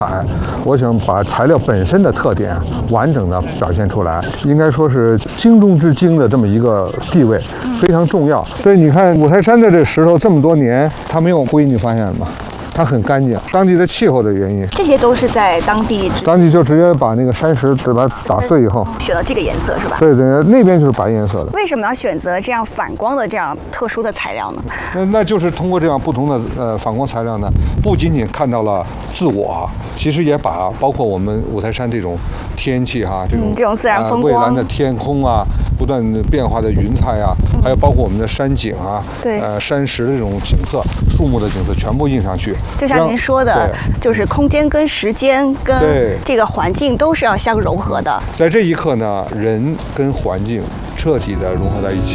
我想把材料本身的特点完整的表现出来，应该说是精中之精的这么一个地位，非常重要。所以你看五台山的这石头这么多年，它没有灰，你发现了吗？它很干净，当地的气候的原因， 这些都是在当地就直接把那个山石把它打碎以后， 选了这个颜色是吧？ 对对，那边就是白颜色的。 为什么要选择这样反光的这样特殊的材料呢？ 那就是通过这样不同的反光材料呢，不仅仅看到了自我，其实也把包括我们五台山这种天气这种自然风光， 蔚蓝的天空啊，不断变化的云彩啊，还有包括我们的山景啊， 对， 山石的这种景色、树木的景色全部印上去。 就像您说的，就是空间跟时间跟这个环境都是要相融合的。 在这一刻呢，人跟环境彻底的融合在一起。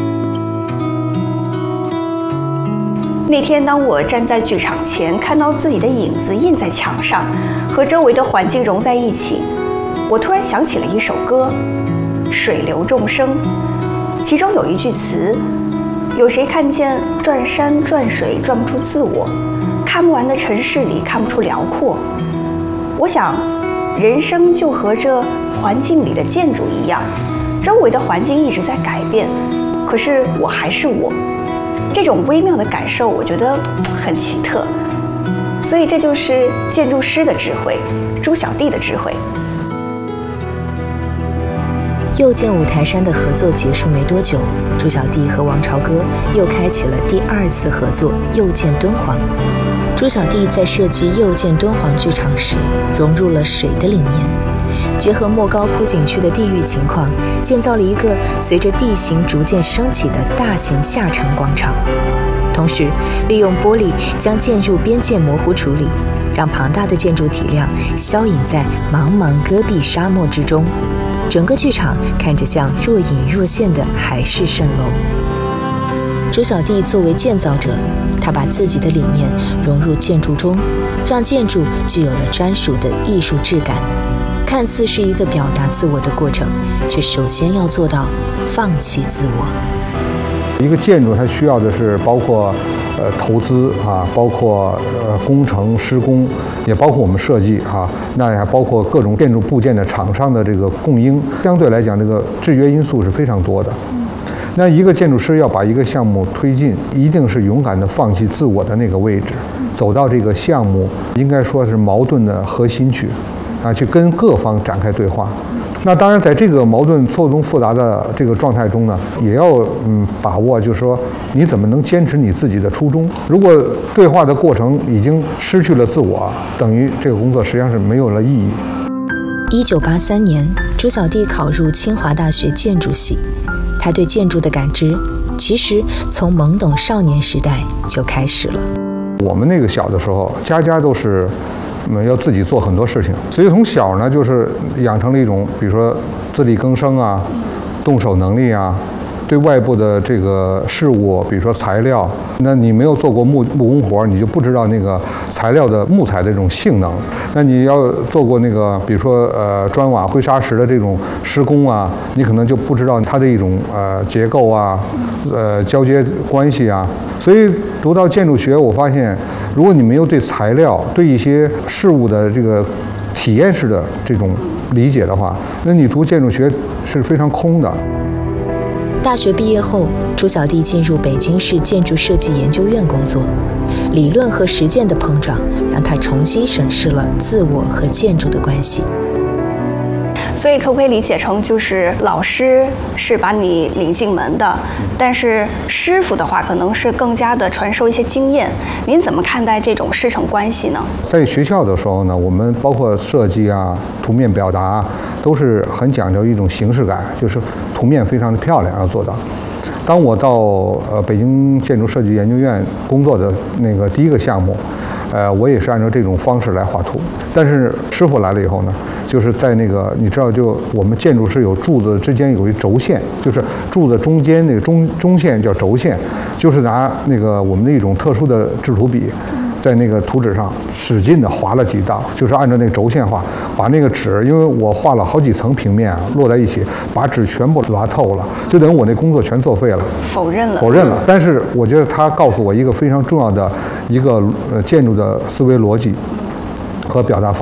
那天，当我站在剧场前，看到自己的影子印在墙上，和周围的环境融在一起，我突然想起了一首歌《水流众生》，其中有一句词：有谁看见转山转水转不出自我，看不完的城市里看不出辽阔。我想，人生就和这环境里的建筑一样，周围的环境一直在改变，可是我还是我。这种微妙的感受，我觉得很奇特，所以这就是建筑师的智慧，朱小弟的智慧。 又见五台山的合作结束没多久，朱小弟和王朝歌又开启了第2次合作又见敦煌。朱小弟在设计又见敦煌剧场时，融入了水的理念，结合莫高窟景区的地域情况，建造了一个随着地形逐渐升起的大型下沉广场。同时，利用玻璃将建筑边界模糊处理，让庞大的建筑体量消隐在茫茫戈壁沙漠之中。整个剧场看着像若隐若现的海市蜃楼。朱小弟作为建造者，他把自己的理念融入建筑中，让建筑具有了专属的艺术质感。看似是一个表达自我的过程，却首先要做到放弃自我。 一个建筑它需要的是包括投资包括工程施工，也包括我们设计那也还包括各种建筑部件的厂商的这个供应，相对来讲这个制约因素是非常多的。那一个建筑师要把一个项目推进，一定是勇敢地放弃自我的那个位置，走到这个项目应该说是矛盾的核心去去跟各方展开对话。那当然，在这个矛盾错综复杂的这个状态中呢，也要把握，就是说你怎么能坚持你自己的初衷。如果对话的过程已经失去了自我，等于这个工作实际上是没有了意义。 1983年，朱小弟考入清华大学建筑系，他对建筑的感知其实从懵懂少年时代就开始了。 我们那个小的时候，家家都是要自己做很多事情，所以从小呢就是养成了一种，比如说自力更生动手能力对外部的这个事物，比如说材料，那你没有做过木工活，你就不知道那个材料的木材的这种性能。那你要做过那个，比如说砖瓦灰砂石的这种施工你可能就不知道它的一种结构交接关系所以读到建筑学，我发现，如果你没有对材料、对一些事物的这个体验式的这种理解的话，那你读建筑学是非常空的。 大学毕业后，朱小弟进入北京市建筑设计研究院工作，理论和实践的碰撞让他重新审视了自我和建筑的关系。 所以可不可以理解成，就是老师是把你领进门的，但是师傅的话可能是更加的传授一些经验。您怎么看待这种师承关系呢？ 在学校的时候呢，我们包括设计图面表达都是很讲究一种形式感，就是图面非常的漂亮要做到。当我到北京建筑设计研究院工作的那个第一个项目，我也是按照这种方式来画图。但是师傅来了以后呢，就是在那个你知道，就我们建筑是有柱子之间有一轴线，就是柱子中间那个中线叫轴线，就是拿那个我们的一种特殊的制图笔，在那个图纸上使劲地划了几道，就是按照那个轴线画，把那个纸，因为我画了好几层平面摞在一起，把纸全部拉透了，就等于我那工作全作废了， 否认了。 但是我觉得他告诉我一个非常重要的一个建筑的思维逻辑和表达方式。